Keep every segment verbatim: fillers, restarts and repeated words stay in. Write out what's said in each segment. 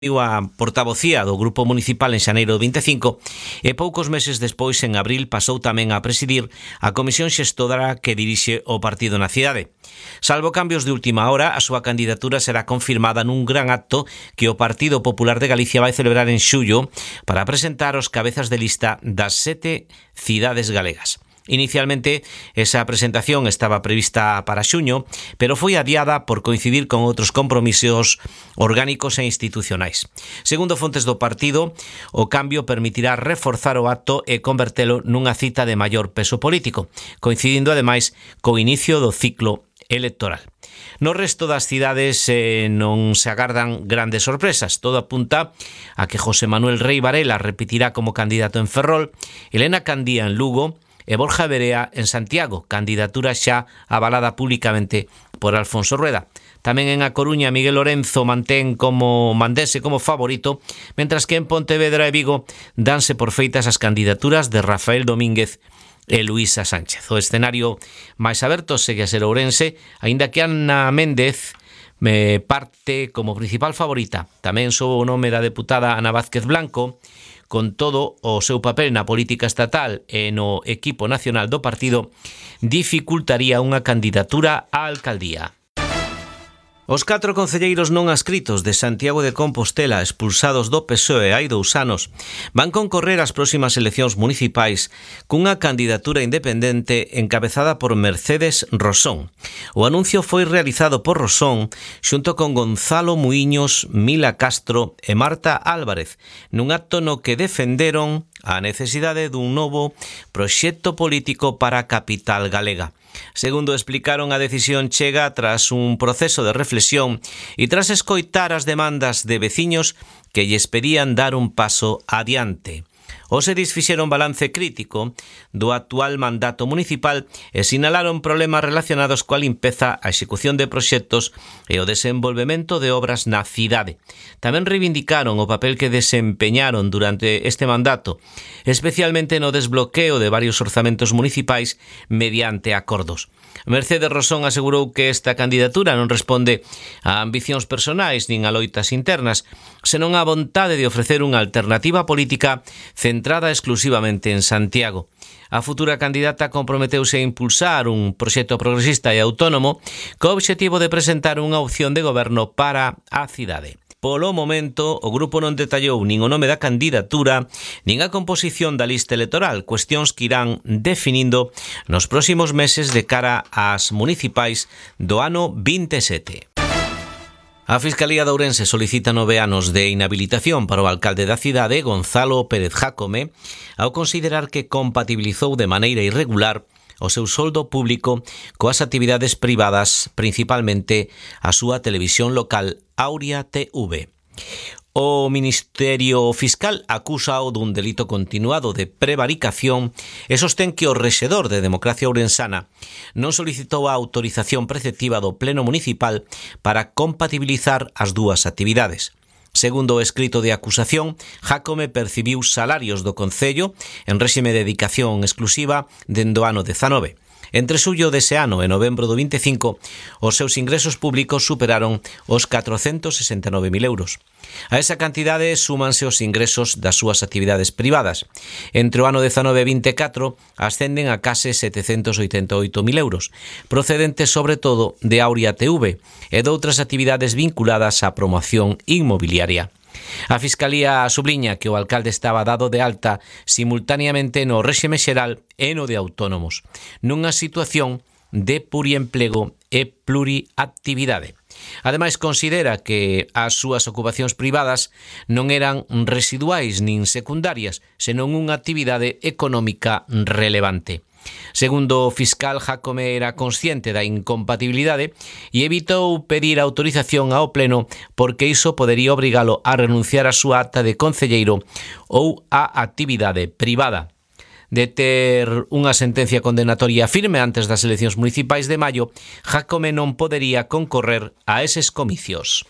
a portavocía do Grupo Municipal en xaneiro do vinte e cinco e poucos meses despois, en abril, pasou tamén a presidir a comisión xestora que dirixe o partido na cidade. Salvo cambios de última hora, a súa candidatura será confirmada nun gran acto que o Partido Popular de Galicia vai celebrar en xullo para presentar os cabezas de lista das sete cidades galegas. Inicialmente, esa presentación estaba prevista para xuño, pero foi adiada por coincidir con outros compromisos orgánicos e institucionais. Segundo fontes do partido, o cambio permitirá reforzar o acto e convertelo nunha cita de maior peso político, coincidindo ademais co inicio do ciclo electoral. No resto das cidades eh, non se agardan grandes sorpresas. Todo apunta a que José Manuel Rei Varela repetirá como candidato en Ferrol, Elena Candía en Lugo e Borja Verea en Santiago, candidatura xa avalada públicamente por Alfonso Rueda. Tamén en A Coruña, Miguel Lorenzo mantén como mandense como favorito, mentras que en Pontevedra e Vigo danse por feitas as candidaturas de Rafael Domínguez e Luísa Sánchez. O escenario máis aberto segue a ser Ourense, aínda que Ana Méndez me parte como principal favorita. Tamén sob o nome da deputada Ana Vázquez Blanco. Con todo, o seu papel na política estatal e no equipo nacional do partido dificultaría unha candidatura á alcaldía. Os catro concelleiros non adscritos de Santiago de Compostela expulsados do P S O E hai dous anos van concorrer ás próximas eleccións municipais cunha candidatura independente encabezada por Mercedes Rosón. O anuncio foi realizado por Rosón xunto con Gonzalo Muiños, Mila Castro e Marta Álvarez nun acto no que defenderon a necesidade dun novo proxecto político para a capital galega. Segundo explicaron, a decisión chega tras un proceso de reflexión e tras escoitar as demandas de veciños que lles pedían dar un paso adiante. Os edis fixeron balance crítico do actual mandato municipal e sinalaron problemas relacionados coa limpeza, a execución de proxectos e o desenvolvemento de obras na cidade. Tamén reivindicaron o papel que desempeñaron durante este mandato, especialmente no desbloqueo de varios orzamentos municipais mediante acordos. Mercedes Rosón asegurou que esta candidatura non responde a ambicións personais nin a loitas internas, senón á vontade de ofrecer unha alternativa política centrada exclusivamente en Santiago. A futura candidata comprometeuse a impulsar un proxecto progresista e autónomo co obxectivo de presentar unha opción de goberno para a cidade. Polo momento, o grupo non detallou nin o nome da candidatura nin a composición da lista electoral, cuestións que irán definindo nos próximos meses de cara ás municipais do ano vinte e sete. A Fiscalía de Ourense solicita nove anos de inhabilitación para o alcalde da cidade, Gonzalo Pérez Jácome, ao considerar que compatibilizou de maneira irregular o seu soldo público coas actividades privadas, principalmente a súa televisión local Auria T V. O Ministerio Fiscal acúsao dun delito continuado de prevaricación e sostén que o rexedor de Democracia Ourensana non solicitou a autorización preceptiva do Pleno Municipal para compatibilizar as dúas actividades. Segundo o escrito de acusación, Jácome percibiu salarios do Concello en réxime de dedicación exclusiva dende o ano dezanove. Entre xullo dese ano e novembro do vinte e cinco, os seus ingresos públicos superaron os catrocentos sesenta e nove mil euros. A esa cantidade súmanse os ingresos das súas actividades privadas. Entre o ano dezanove e vinte e catro ascenden a case setecentos oitenta e oito mil euros, procedentes sobre todo de Auria T V e de outras actividades vinculadas á promoción inmobiliaria. A Fiscalía subliña que o alcalde estaba dado de alta simultaneamente no réxime xeral e no de autónomos, nunha situación de pluriemplego e pluriactividade. Ademais, considera que as súas ocupacións privadas non eran residuais nin secundarias, senón unha actividade económica relevante. Segundo o fiscal, Jácome era consciente da incompatibilidade e evitou pedir autorización ao Pleno porque iso podería obrigalo a renunciar á súa acta de concelleiro ou á actividade privada. De ter unha sentencia condenatoria firme antes das eleccións municipais de maio, Jácome non podería concorrer a eses comicios.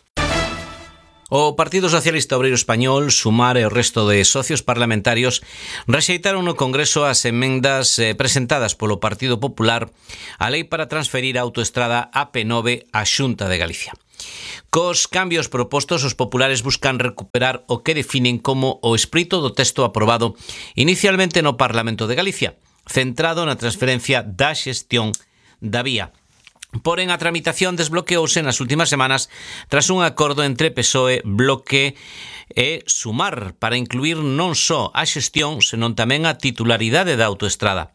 O Partido Socialista Obreiro Español, Sumar e o resto de socios parlamentarios rexeitaron no Congreso as emendas eh, presentadas polo Partido Popular á lei para transferir a autoestrada A P nove á Xunta de Galicia. Cos cambios propostos, os populares buscan recuperar o que definen como o espírito do texto aprobado inicialmente no Parlamento de Galicia, centrado na transferencia da xestión da vía. Porén, a tramitación desbloqueouse nas últimas semanas tras un acordo entre P S O E, Bloque e Sumar para incluir non só a xestión, senón tamén a titularidade da autoestrada.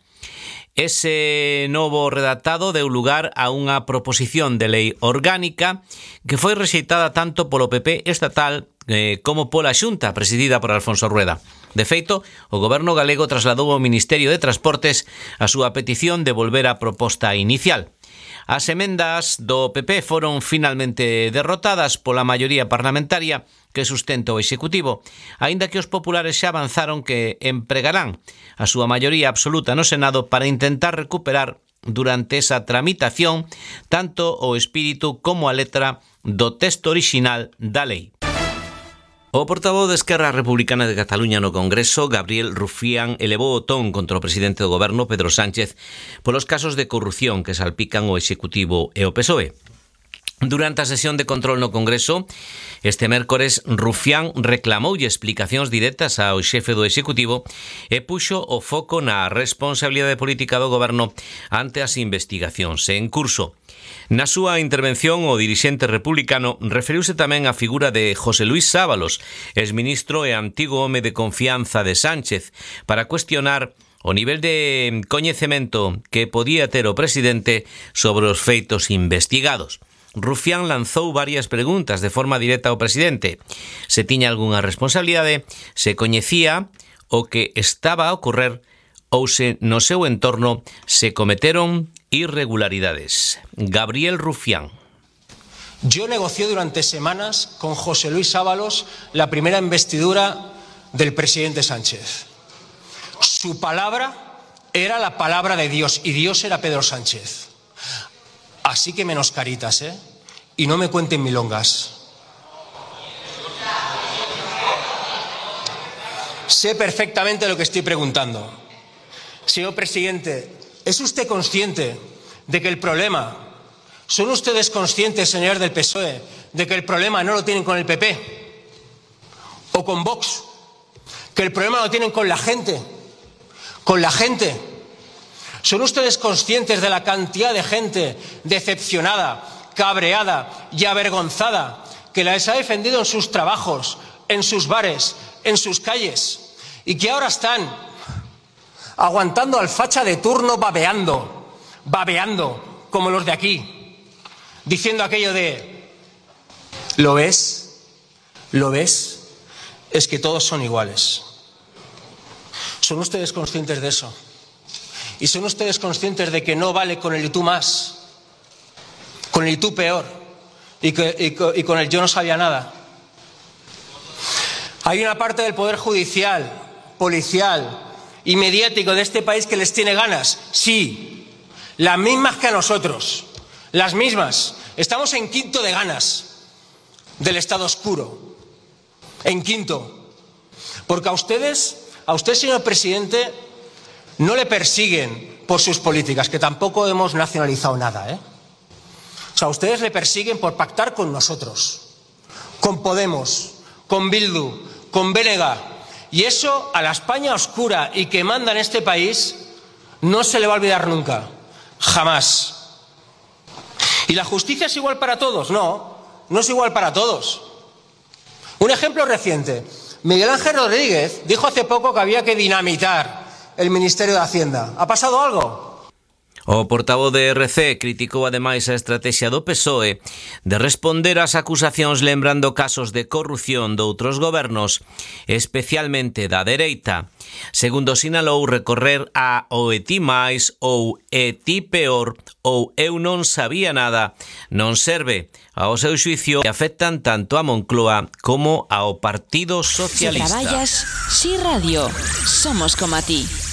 Ese novo redactado deu lugar a unha proposición de lei orgánica que foi rexeitada tanto polo P P estatal eh, como pola Xunta, presidida por Alfonso Rueda. De feito, o goberno galego trasladou ao Ministerio de Transportes a súa petición de volver á proposta inicial. As emendas do P P foron finalmente derrotadas pola maioría parlamentaria que sustenta o Executivo, aínda que os populares xa avanzaron que empregarán a súa maioría absoluta no Senado para intentar recuperar durante esa tramitación tanto o espírito como a letra do texto orixinal da lei. O portavoz de Esquerra Republicana de Cataluña no Congreso, Gabriel Rufián, elevou o ton contra o presidente do goberno, Pedro Sánchez, polos casos de corrupción que salpican o Executivo e o P S O E. Durante a sesión de control no Congreso, este mércores, Rufián reclamoulle explicacións directas ao xefe do Executivo e puxo o foco na responsabilidade política do goberno ante as investigacións en curso. Na súa intervención, o dirixente republicano referiuse tamén á figura de José Luís Ábalos, exministro e antigo home de confianza de Sánchez, para cuestionar o nivel de coñecemento que podía ter o presidente sobre os feitos investigados. Rufián lanzou varias preguntas de forma directa ao presidente. Se tiña algunha responsabilidade, se coñecía o que estaba a ocorrer ou se no seu entorno se cometeron irregularidades. Gabriel Rufián. Yo negocié durante semanas con José Luís Ábalos la primera investidura del presidente Sánchez. Su palabra era la palabra de Dios y Dios era Pedro Sánchez. Así que menos caritas, ¿eh? Y no me cuenten milongas. Sé perfectamente lo que estoy preguntando. Señor presidente, ¿es usted consciente de que el problema, son ustedes conscientes, señores del P S O E, de que el problema no lo tienen con el P P o con Vox, que el problema lo tienen con la gente, con la gente? ¿Son ustedes conscientes de la cantidad de gente decepcionada, cabreada y avergonzada que les ha defendido en sus trabajos, en sus bares, en sus calles y que ahora están aguantando al facha de turno babeando, babeando como los de aquí, diciendo aquello de ¿lo ves? ¿Lo ves? Es que todos son iguales. ¿Son ustedes conscientes de eso? ¿Y son ustedes conscientes de que no vale con el y tú más, con el y tú peor y, que, y, y con el yo no sabía nada? Hay una parte del poder judicial, policial y mediático de este país que les tiene ganas, sí, las mismas que a nosotros, las mismas. Estamos en quinto de ganas del Estado oscuro, en quinto, porque a ustedes, a usted, señor presidente, no le persiguen por sus políticas, que tampoco hemos nacionalizado nada, ¿eh? O sea, ustedes le persiguen por pactar con nosotros, con Podemos, con Bildu, con B N G. Y eso a la España oscura y que manda en este país no se le va a olvidar nunca, jamás. ¿Y la justicia es igual para todos? No, no es igual para todos. Un ejemplo reciente. Miguel Ángel Rodríguez dijo hace poco que había que dinamitar el Ministerio de Hacienda. ¿Ha pasado algo? O portavoz de R C criticou ademais a estrategia do P S O E de responder ás acusacións lembrando casos de corrupción doutros gobernos, especialmente da dereita. Segundo sinalou, recorrer a o e ti máis ou e ti peor ou eu non sabía nada non serve. Ao seu xuicio afectan tanto a Moncloa como ao Partido Socialista. Si traballas, Si Radio, somos como a ti.